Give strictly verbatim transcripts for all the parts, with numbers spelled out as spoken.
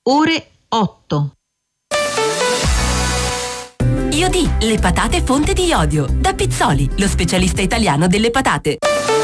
ore otto. Iodì, le patate fonte di iodio. Da Pizzoli, lo specialista italiano delle patate.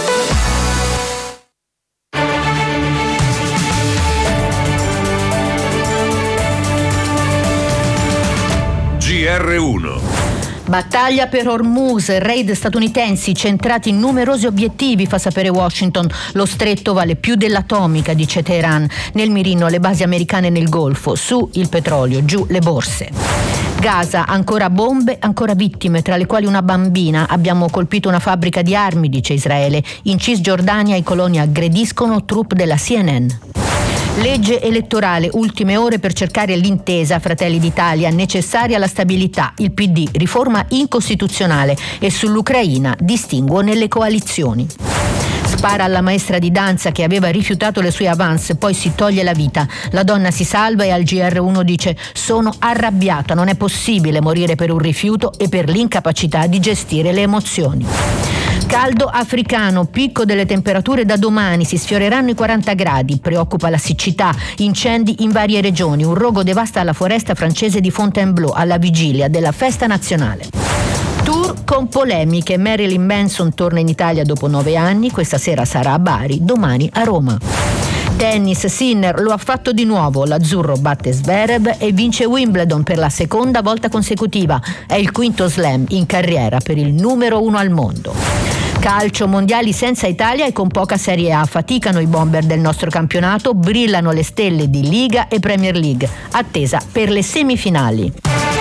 G R uno. Battaglia per Hormuz, raid statunitensi centrati in numerosi obiettivi, fa sapere Washington. Lo stretto vale più dell'atomica, dice Teheran. Nel mirino le basi americane nel Golfo, su il petrolio, giù le borse. Gaza, ancora bombe, ancora vittime, tra le quali una bambina. Abbiamo colpito una fabbrica di armi, dice Israele. In Cisgiordania i coloni aggrediscono troupe della C N N. Legge elettorale, ultime ore per cercare l'intesa. Fratelli d'Italia, necessaria la stabilità. Il P D, riforma incostituzionale. E sull'Ucraina, distinguo nelle coalizioni. Spara alla maestra di danza che aveva rifiutato le sue avance, poi si toglie la vita. La donna si salva e al G R uno dice: sono arrabbiata, non è possibile morire per un rifiuto e per l'incapacità di gestire le emozioni. Caldo africano, picco delle temperature da domani, si sfioreranno i quaranta gradi, preoccupa la siccità, incendi in varie regioni, un rogo devasta la foresta francese di Fontainebleau alla vigilia della festa nazionale. Tour con polemiche, Marilyn Manson torna in Italia dopo nove anni, questa sera sarà a Bari, domani a Roma. Tennis, Sinner lo ha fatto di nuovo, l'azzurro batte Zverev e vince Wimbledon per la seconda volta consecutiva, è il quinto slam in carriera per il numero uno al mondo. Calcio, mondiali senza Italia e con poca Serie A, faticano i bomber del nostro campionato, brillano le stelle di Liga e Premier League, attesa per le semifinali.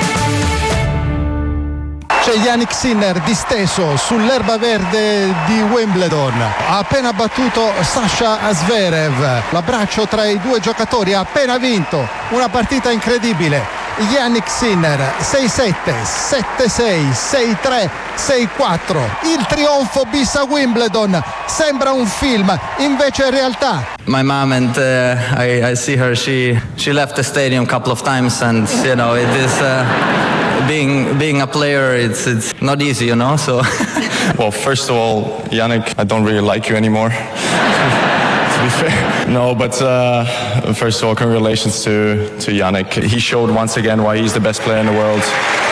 C'è Jannik Sinner disteso sull'erba verde di Wimbledon, ha appena battuto Sasha Zverev, l'abbraccio tra i due giocatori, ha appena vinto una partita incredibile. Jannik Sinner sei sette, sette sei, sei tre, sei quattro, il trionfo bis a Wimbledon, sembra un film, invece è realtà. My mom and uh, I, I see her, she she left the stadium a couple of times, and you know it is uh, being being a player, it's it's not easy, you know. So well, first of all, Jannik, I don't really like you anymore. To be fair. No, but uh, first of all, congratulations to to Jannik. He showed once again why he's the best player in the world.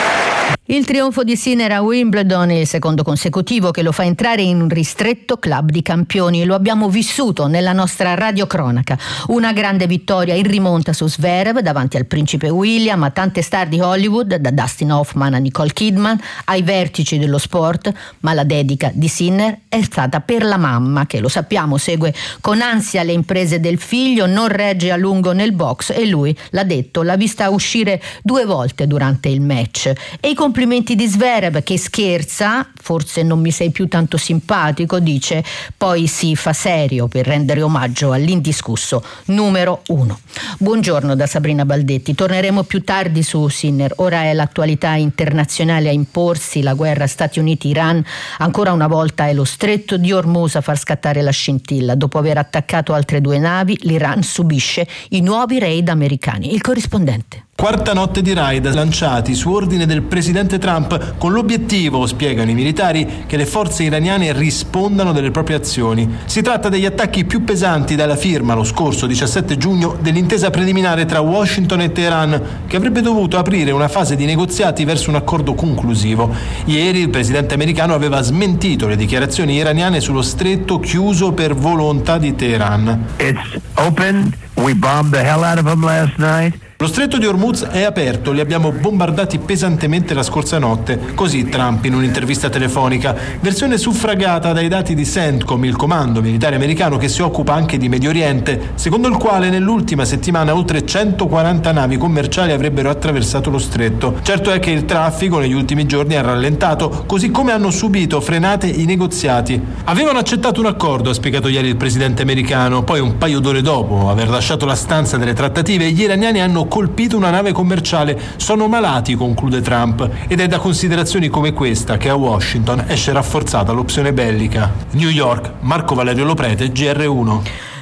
Il trionfo di Sinner a Wimbledon è il secondo consecutivo che lo fa entrare in un ristretto club di campioni. Lo abbiamo vissuto nella nostra radiocronaca. Una grande vittoria in rimonta su Zverev davanti al principe William, a tante star di Hollywood, da Dustin Hoffman a Nicole Kidman, ai vertici dello sport, ma la dedica di Sinner è stata per la mamma, che lo sappiamo segue con ansia le imprese del figlio, non regge a lungo nel box e lui, l'ha detto, l'ha vista uscire due volte durante il match. E i complimenti di Zverev, che scherza, forse non mi sei più tanto simpatico, dice, poi si fa serio per rendere omaggio all'indiscusso numero uno. Buongiorno da Sabrina Baldetti, torneremo più tardi su Sinner, ora è l'attualità internazionale a imporsi, la guerra Stati Uniti-Iran, ancora una volta è lo stretto di Hormuz a far scattare la scintilla, dopo aver attaccato altre due navi l'Iran subisce i nuovi raid americani. Il corrispondente. Quarta notte di raid lanciati su ordine del presidente Trump con l'obiettivo, spiegano i militari, che le forze iraniane rispondano delle proprie azioni. Si tratta degli attacchi più pesanti dalla firma lo scorso diciassette giugno dell'intesa preliminare tra Washington e Teheran, che avrebbe dovuto aprire una fase di negoziati verso un accordo conclusivo. Ieri il presidente americano aveva smentito le dichiarazioni iraniane sullo stretto chiuso per volontà di Teheran. It's open. We bombed the hell out of them last night. Lo stretto di Hormuz è aperto, li abbiamo bombardati pesantemente la scorsa notte, così Trump in un'intervista telefonica, versione suffragata dai dati di CENTCOM, il comando militare americano che si occupa anche di Medio Oriente, secondo il quale nell'ultima settimana oltre centoquaranta navi commerciali avrebbero attraversato lo stretto. Certo è che il traffico negli ultimi giorni ha rallentato, così come hanno subito frenate i negoziati. Avevano accettato un accordo, ha spiegato ieri il presidente americano, poi un paio d'ore dopo aver lasciato la stanza delle trattative, gli iraniani hanno colpito una nave commerciale. Sono malati, conclude Trump, ed è da considerazioni come questa che a Washington esce rafforzata l'opzione bellica. New York, Marco Valerio Loprete, G R uno.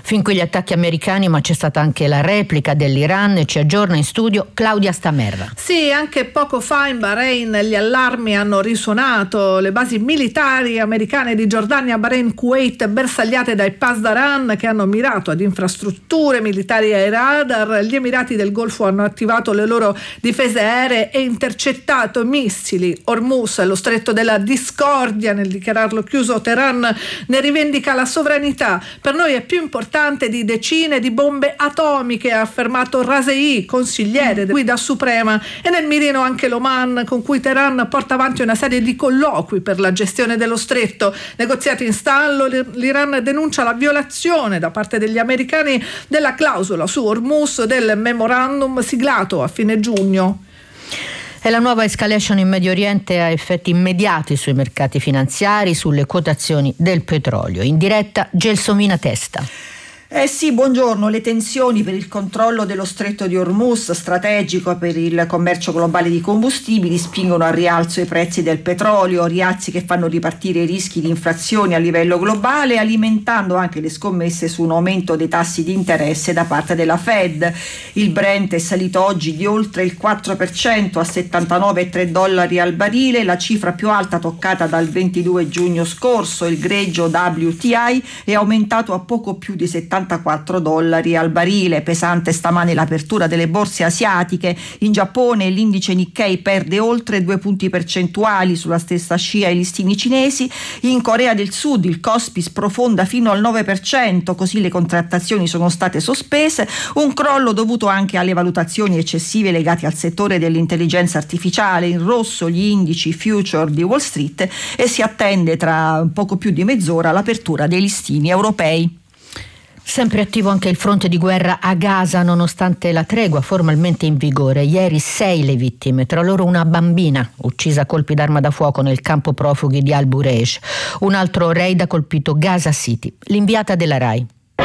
Fin qui gli attacchi americani, ma c'è stata anche la replica dell'Iran e ci aggiorna in studio Claudia Stamerra. Sì, anche poco fa in Bahrain gli allarmi hanno risuonato. Le basi militari americane di Giordania, Bahrain, Kuwait bersagliate dai Pasdaran che hanno mirato ad infrastrutture militari e radar. Gli Emirati del Golfo hanno attivato le loro difese aeree e intercettato missili. Hormuz, lo stretto della discordia, nel dichiararlo chiuso Teheran ne rivendica la sovranità. Per noi è più importante di decine di bombe atomiche, ha affermato Raisi, consigliere della guida suprema, e nel mirino anche l'Oman, con cui Teheran porta avanti una serie di colloqui per la gestione dello stretto. Negoziati in stallo, l'Iran denuncia la violazione da parte degli americani della clausola su Hormuz del memorandum siglato a fine giugno. E la nuova escalation in Medio Oriente ha effetti immediati sui mercati finanziari, sulle quotazioni del petrolio. In diretta Gelsomina Testa. Eh sì, buongiorno. Le tensioni per il controllo dello stretto di Hormuz, strategico per il commercio globale di combustibili, spingono al rialzo i prezzi del petrolio, rialzi che fanno ripartire i rischi di inflazione a livello globale, alimentando anche le scommesse su un aumento dei tassi di interesse da parte della Fed. Il Brent è salito oggi di oltre il quattro per cento a settantanove virgola tre dollari al barile, la cifra più alta toccata dal ventidue giugno scorso. Il greggio W T I è aumentato a poco più di settantaquattro dollari al barile. Pesante stamane l'apertura delle borse asiatiche. In Giappone l'indice Nikkei perde oltre due punti percentuali, sulla stessa scia i listini cinesi. In Corea del Sud il Kospi sprofonda fino al nove per cento, così le contrattazioni sono state sospese, un crollo dovuto anche alle valutazioni eccessive legate al settore dell'intelligenza artificiale. In rosso gli indici future di Wall Street e si attende tra poco più di mezz'ora l'apertura dei listini europei. Sempre attivo anche il fronte di guerra a Gaza, nonostante la tregua formalmente in vigore. Ieri sei le vittime, tra loro una bambina uccisa a colpi d'arma da fuoco nel campo profughi di Al-Bureish. Un altro raid ha colpito Gaza City. L'inviata della RAI.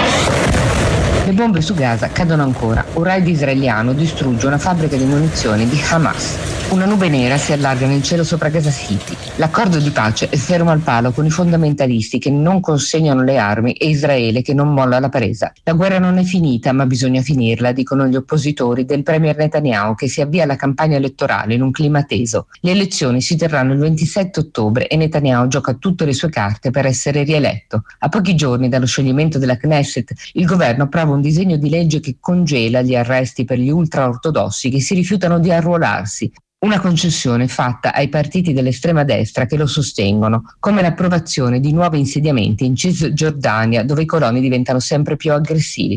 Le bombe su Gaza cadono ancora. Un raid israeliano distrugge una fabbrica di munizioni di Hamas. Una nube nera si allarga nel cielo sopra Gaza City. L'accordo di pace è fermo al palo con i fondamentalisti che non consegnano le armi e Israele che non molla la presa. La guerra non è finita, ma bisogna finirla, dicono gli oppositori del premier Netanyahu, che si avvia alla campagna elettorale in un clima teso. Le elezioni si terranno il ventisette ottobre e Netanyahu gioca tutte le sue carte per essere rieletto. A pochi giorni dallo scioglimento della Knesset, il governo approva un disegno di legge che congela gli arresti per gli ultraortodossi che si rifiutano di arruolarsi. Una concessione fatta ai partiti dell'estrema destra che lo sostengono, come l'approvazione di nuovi insediamenti in Cisgiordania, dove i coloni diventano sempre più aggressivi.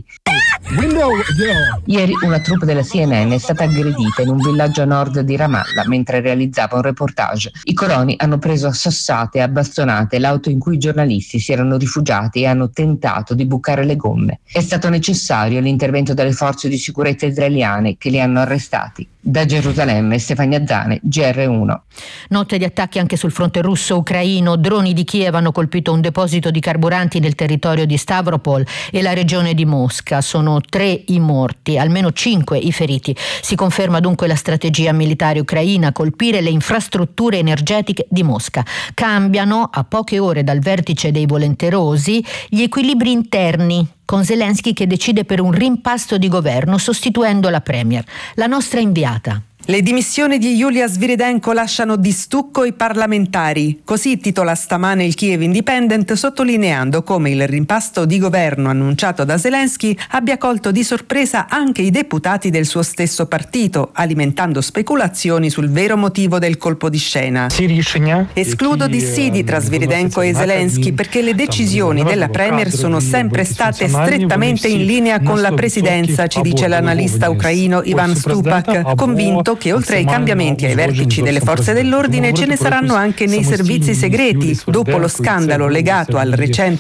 Ieri una troupe della C N N è stata aggredita in un villaggio a nord di Ramallah mentre realizzava un reportage. I coloni hanno preso a sassate e a bastonate l'auto in cui i giornalisti si erano rifugiati e hanno tentato di bucare le gomme. È stato necessario l'intervento delle forze di sicurezza israeliane che li hanno arrestati. Da Gerusalemme, Stefania Zane, G R uno. Notte di attacchi anche sul fronte russo-ucraino. Droni di Kiev hanno colpito un deposito di carburanti nel territorio di Stavropol e la regione di Mosca. Sono tre i morti, almeno cinque i feriti. Si conferma dunque la strategia militare ucraina, colpire le infrastrutture energetiche di Mosca. Cambiano, a poche ore dal vertice dei volenterosi, gli equilibri interni, con Zelensky che decide per un rimpasto di governo sostituendo la premier. La nostra inviata. Le dimissioni di Yulia Sviridenko lasciano di stucco i parlamentari. Così titola stamane il Kiev Independent, sottolineando come il rimpasto di governo annunciato da Zelensky abbia colto di sorpresa anche i deputati del suo stesso partito, alimentando speculazioni sul vero motivo del colpo di scena. Escludo dissidi tra Sviridenko e Zelensky perché le decisioni della premier sono sempre state strettamente in linea con la presidenza, ci dice l'analista ucraino Ivan Stupak, convinto che oltre ai cambiamenti ai vertici delle forze dell'ordine ce ne saranno anche nei servizi segreti, dopo lo scandalo legato al recente